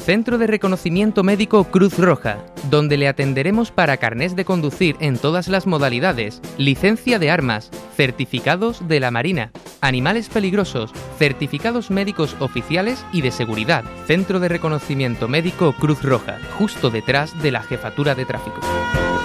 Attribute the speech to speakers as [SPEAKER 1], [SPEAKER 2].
[SPEAKER 1] Centro de Reconocimiento Médico Cruz Roja, donde le atenderemos para carnés de conducir en todas las modalidades, licencia de armas, certificados de la Marina, animales peligrosos, certificados médicos oficiales y de seguridad. Centro de Reconocimiento Médico Cruz Roja, justo detrás de la Jefatura de Tráfico.